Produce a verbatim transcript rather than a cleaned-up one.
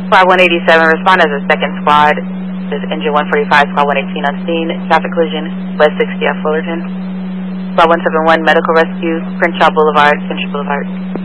Squad one eighty-seven, respond as a second squad. This is engine one forty-five, squad one eighteen on scene. Traffic collision, West sixty at Fullerton. Squad one seventy-one, medical rescue, Crenshaw Boulevard, Central Boulevard.